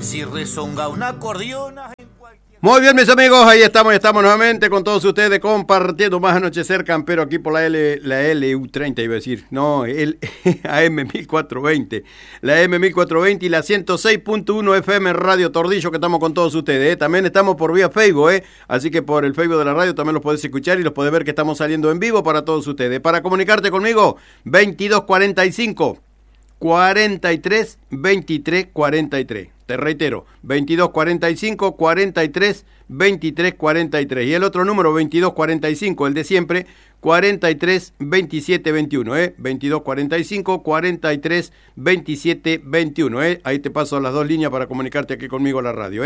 Si rezonga un acordeón. Muy bien, mis amigos, ahí estamos nuevamente con todos ustedes compartiendo más Anochecer Campero aquí por la LU30, iba a decir, no, el AM1420, la AM1420 y la 106.1 FM Radio Tordillo, que estamos con todos ustedes, También estamos por vía Facebook, así que por el Facebook de la radio también los podés escuchar y los podés ver que estamos saliendo en vivo para todos ustedes. Para comunicarte conmigo, 2245 43 23 43. Te reitero, 2245 43 23 43. Y el otro número, 2245, el de siempre, 43 27 21. 2245 43 27 21. Ahí te paso las dos líneas para comunicarte aquí conmigo a la radio.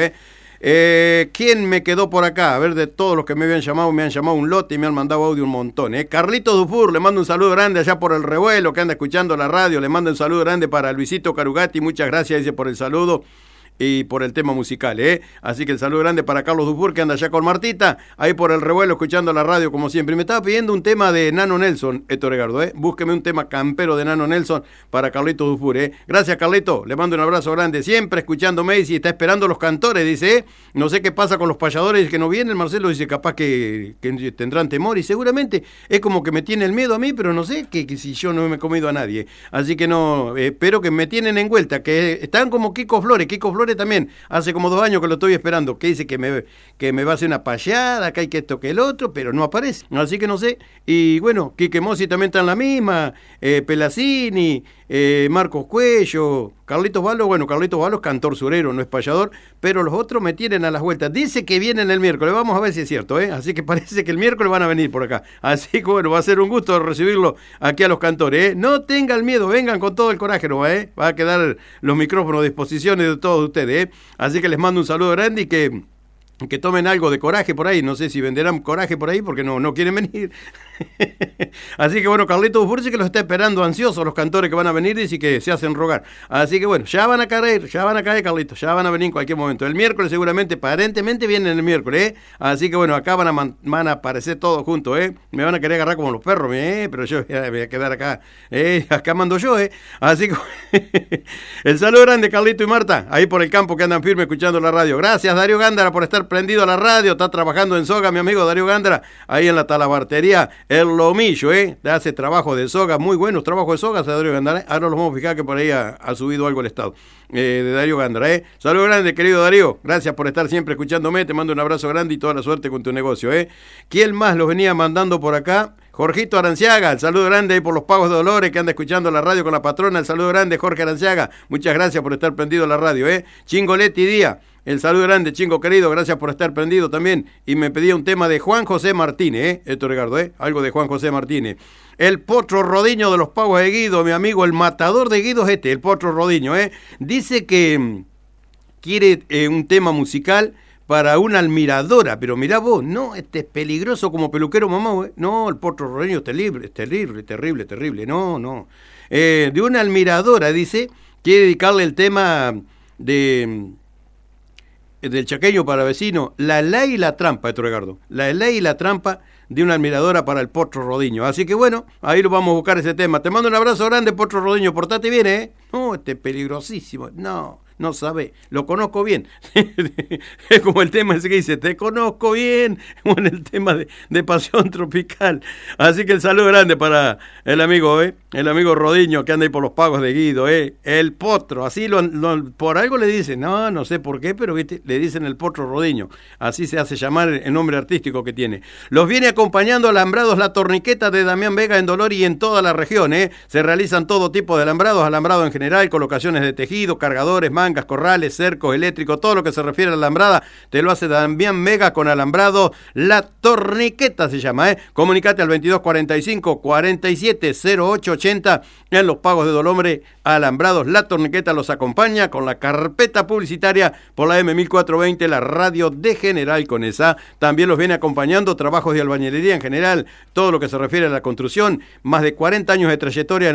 ¿Quién me quedó por acá? A ver, de todos los que me han llamado un lote y me han mandado audio un montón. Carlitos Dufour, le mando un saludo grande allá por el Revuelo, que anda escuchando la radio. Le mando un saludo grande para Luisito Carugati. Muchas gracias, dice, por el saludo y por el tema musical, Así que el saludo grande para Carlos Dufour, que anda allá con Martita, ahí por el Revuelo, escuchando la radio como siempre. Y me estaba pidiendo un tema de Nano Nelson, Héctor Egardo, Búsqueme un tema campero de Nano Nelson para Carlito Dufour, Gracias, Carlito, le mando un abrazo grande, siempre escuchándome, y si está esperando los cantores, dice, No sé qué pasa con los payadores que no vienen, Marcelo dice, capaz que tendrán temor, y seguramente es como que me tiene el miedo a mí, pero no sé que si yo no me he comido a nadie. Así que no, espero que me tienen en vuelta, que están como Kiko Flores también, hace como 2 años que lo estoy esperando, que dice que me va a hacer una payada, que hay que esto, que el otro, pero no aparece, así que no sé. Y bueno, Quique Mossi también está en la misma, Pelacini, Marcos Cuello, Carlitos Balos es cantor surero, no es payador, pero los otros me tienen a las vueltas. Dice que vienen el miércoles, vamos a ver si es cierto, así que parece que el miércoles van a venir por acá, así que bueno, va a ser un gusto recibirlo aquí a los cantores, No tengan miedo, vengan con todo el coraje, ¿no? Va a quedar los micrófonos a disposición de todos ustedes, Así que les mando un saludo grande y que tomen algo de coraje por ahí. No sé si venderán coraje por ahí porque no quieren venir. Así que bueno, Carlito Dufour sí que los está esperando ansiosos los cantores que van a venir, y que se hacen rogar. Así que bueno, ya van a caer, Carlito, ya van a venir en cualquier momento. El miércoles seguramente, aparentemente vienen el miércoles, Así que bueno, acá van a aparecer todos juntos, Me van a querer agarrar como los perros, pero yo voy a quedar acá, acá mando yo, Así que el saludo grande, Carlito y Marta, ahí por el campo que andan firme escuchando la radio. Gracias, Darío Gándara, por estar prendido a la radio, está trabajando en soga, mi amigo Darío Gándara, ahí en la talabartería El Lomillo, hace trabajo de soga, muy buenos trabajos de soga, Darío Gándara, ahora los vamos a fijar que por ahí ha subido algo el estado, de Darío Gándara, Saludo grande, querido Darío, gracias por estar siempre escuchándome, te mando un abrazo grande y toda la suerte con tu negocio, ¿Quién más los venía mandando por acá? Jorgito Aranciaga, el saludo grande ahí por los Pagos de Dolores, que anda escuchando la radio con la patrona, el saludo grande, Jorge Aranciaga, muchas gracias por estar prendido a la radio, Chingoletti Díaz, el saludo grande, Chingo querido, gracias por estar prendido también, y me pedía un tema de Juan José Martínez, Héctor Ricardo, algo de Juan José Martínez. El Potro Rodiño de los Pagos de Guido, mi amigo, el matador de Guido es el Potro Rodiño, dice que quiere un tema musical para una almiradora, pero mirá vos, no, es peligroso como peluquero mamá, no, el Potro Rodiño es terrible, no, de una almiradora, dice, quiere dedicarle el tema del chaqueño para vecino, La Ley y la Trampa, Héctor Ricardo, La Ley y la Trampa de una almiradora para el Potro Rodiño. Así que bueno, ahí lo vamos a buscar ese tema. Te mando un abrazo grande, Potro Rodiño, portate bien, No, es peligrosísimo, no sabe, lo conozco bien. Es como el tema ese que dice, te conozco bien, como en el tema de Pasión Tropical. Así que el saludo grande para el amigo Rodiño, que anda ahí por los Pagos de Guido, el Potro, así por algo le dicen, no sé por qué, pero ¿viste? Le dicen el Potro Rodiño, así se hace llamar el nombre artístico que tiene. Los viene acompañando Alambrados La Torniqueta de Damián Vega en Dolor y en toda la región, Se realizan todo tipo de alambrado en general, colocaciones de tejido, cargadores, mangas, corrales, cercos, eléctricos, todo lo que se refiere a la alambrada, te lo hace Damián Vega con Alambrado La Torniqueta se llama, Comunicate al 2245 470880 en los Pagos de Dolombre. Alambrados La Torniqueta los acompaña con la carpeta publicitaria por la M1420, la radio de General Conesa. También los viene acompañando trabajos de albañilería en general, todo lo que se refiere a la construcción, más de 40 años de trayectoria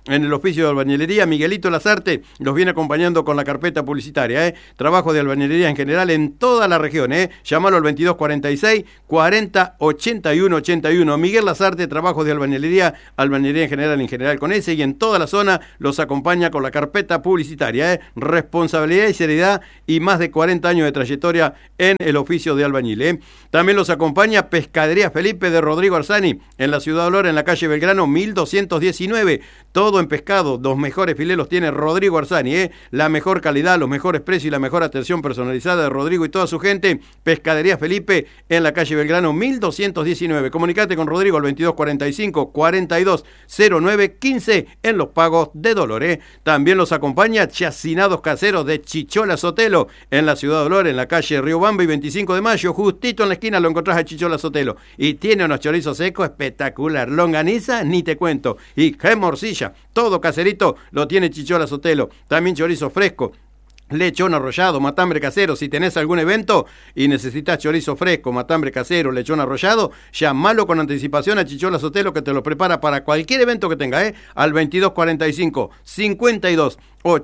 en el oficio de albañilería. Miguelito Lazarte los viene acompañando con la carpeta publicitaria. Trabajo de albañilería en general en toda la región. Llámalo al 2246 40 81 81. Miguel Lazarte, trabajo de albañilería en general con ese, y en toda la zona los acompaña con la carpeta publicitaria. Responsabilidad y seriedad y más de 40 años de trayectoria en el oficio de albañil. También los acompaña Pescadería Felipe de Rodrigo Arzani en la Ciudad de Olor, en la calle Belgrano 1219. Todo en pescado, los mejores filetes los tiene Rodrigo Arzani. La mejor calidad, los mejores precios y la mejor atención personalizada de Rodrigo y toda su gente. Pescadería Felipe en la calle Belgrano 1219. Comunicate con Rodrigo al 2245 4209 15 en los pagos de dolor. También los acompaña Chacinados Caseros de Chichola Sotelo en la Ciudad de Olor, en la calle Riobamba y 25 de mayo, justito en la esquina lo encontrás a Chichola Sotelo, y tiene unos chorizos secos espectacular, longaniza ni te cuento, y morcilla, todo caserito lo tiene Chichola Sotelo. También chorizo fresco, lechón arrollado, matambre casero. Si tenés algún evento y necesitas chorizo fresco, matambre casero, lechón arrollado, llamalo con anticipación a Chichola Sotelo, que te lo prepara para cualquier evento que tenga, al 2245 52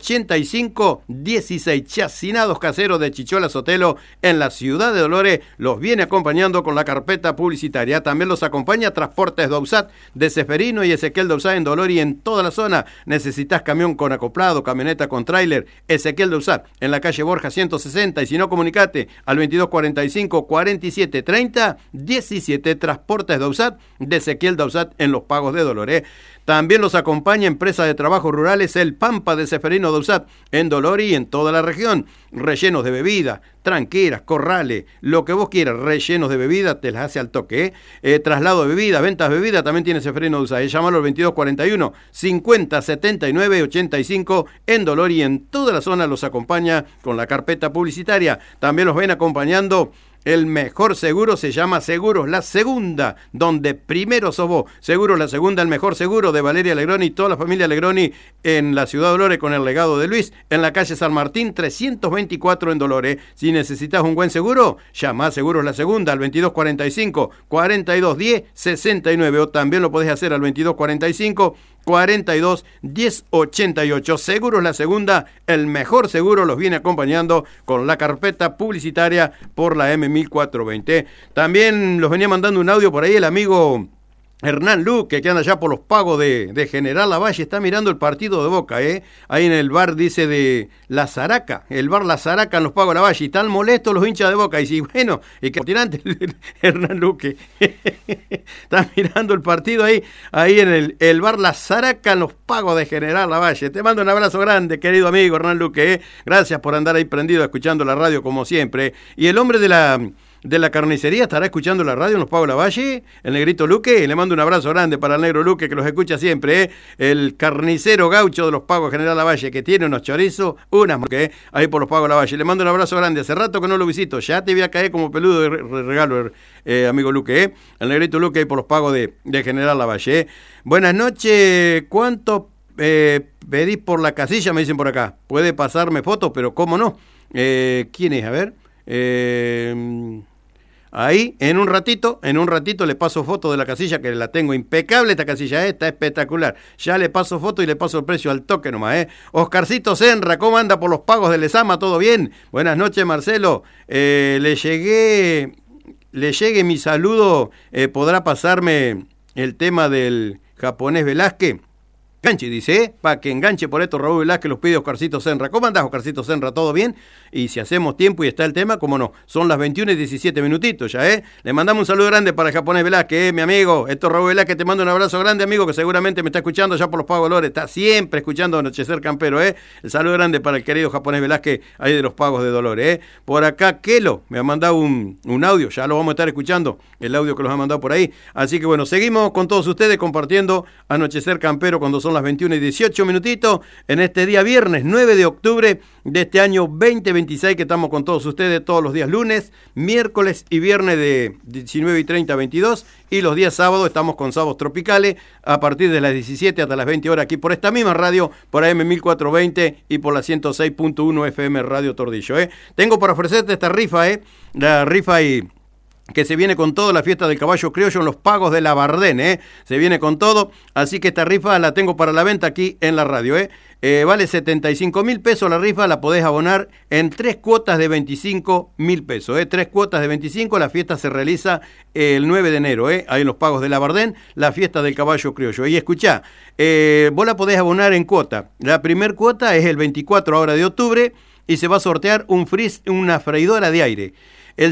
85 16. Chacinados Caseros de Chichola Sotelo en la Ciudad de Dolores los viene acompañando con la carpeta publicitaria. También los acompaña Transportes Dousat de Seferino y Ezequiel Dousat en Dolor y en toda la zona. Necesitas camión con acoplado, camioneta con tráiler, Ezequiel Dousat en la calle Borja 160, y si no, comunicate al 2245 47 30 17. Transportes Dousat de Ezequiel Dousat en los pagos de Dolores. También los acompaña Empresa de Trabajos Rurales El Pampa de Seferino Dousat en Dolor y en toda la región. Rellenos de bebida, tranqueras, corrales, lo que vos quieras, rellenos de bebida, te las hace al toque. Traslado de bebida, ventas de bebida, también tiene Seferino Dousat. Llámalo al 2241 50 79 85 en Dolor y en toda la zona los acompaña con la carpeta publicitaria. También los ven acompañando. El mejor seguro se llama Seguros La Segunda, donde primero sos vos. Seguros La Segunda, el mejor seguro de Valeria Legroni y toda la familia Legroni en la Ciudad de Dolores con el legado de Luis, en la calle San Martín 324 en Dolores. Si necesitas un buen seguro, llama a Seguros La Segunda al 2245 4210 69, o también lo podés hacer al 2245 42 10 88. Seguros La Segunda, el mejor seguro, los viene acompañando con la carpeta publicitaria por la M1420. También los venía mandando un audio por ahí el amigo Hernán Luque, que anda allá por los pagos de General Lavalle, está mirando el partido de Boca, ahí en el bar, dice, de La Zaraca, el bar La Zaraca en los pagos de Lavalle, y están molestos los hinchas de Boca, y si, bueno, y que tirante Hernán Luque, está mirando el partido ahí en el bar La Zaraca en los pagos de General Lavalle. Te mando un abrazo grande, querido amigo Hernán Luque, gracias por andar ahí prendido, escuchando la radio como siempre. Y el hombre de la carnicería estará escuchando la radio en los pagos de Lavalle, el negrito Luque. Le mando un abrazo grande para el negro Luque, que los escucha siempre, el carnicero gaucho de los pagos General Lavalle, que tiene unos chorizos, ahí por los pagos Lavalle. Le mando un abrazo grande, hace rato que no lo visito, ya te voy a caer como peludo de regalo, amigo Luque, el negrito Luque ahí por los pagos de General Lavalle. Buenas noches, ¿cuánto pedís por la casilla? Me dicen por acá. Puede pasarme fotos, pero cómo no. ¿Quién es? A ver. Ahí, en un ratito le paso foto de la casilla, que la tengo impecable esta casilla, está espectacular. Ya le paso foto y le paso el precio al toque nomás, Oscarcito Senra, ¿cómo anda por los pagos de Lezama? ¿Todo bien? Buenas noches, Marcelo. Le llegue mi saludo, ¿podrá pasarme el tema del japonés Velázquez? Enganche, dice, para que enganche por esto Raúl Velázquez, los pide Oscarcito Senra. ¿Cómo andás, Oscarcito Senra? ¿Todo bien? Y si hacemos tiempo y está el tema, cómo no. Son las 21 y 17 minutitos ya, Le mandamos un saludo grande para el japonés Velázquez, mi amigo. Esto Raúl Velázquez, te mando un abrazo grande, amigo, que seguramente me está escuchando ya por los pagos de Dolores. Está siempre escuchando Anochecer Campero, El saludo grande para el querido japonés Velázquez, ahí de los pagos de Dolores, Por acá, Kelo me ha mandado un audio, ya lo vamos a estar escuchando, el audio que los ha mandado por ahí. Así que bueno, seguimos con todos ustedes compartiendo Anochecer Campero cuando son las 21 y 18 minutitos, en este día viernes 9 de octubre de este año 2026, que estamos con todos ustedes todos los días lunes, miércoles y viernes de 19 y 30 a 22, y los días sábados estamos con Sábados Tropicales a partir de las 17 hasta las 20 horas aquí por esta misma radio, por AM 1420 y por la 106.1 FM Radio Tordillo. Tengo para ofrecerte esta rifa, la rifa y que se viene con todo la fiesta del caballo criollo en los pagos de la Bardén, se viene con todo, así que esta rifa la tengo para la venta aquí en la radio, vale 75.000 pesos la rifa, la podés abonar en 3 cuotas de 25.000 pesos, 3 cuotas de 25, la fiesta se realiza el 9 de enero, ahí en los pagos de la Bardén, la fiesta del caballo criollo, y escuchá, vos la podés abonar en cuota, la primer cuota es el 24 ahora de octubre, y se va a sortear una freidora de aire.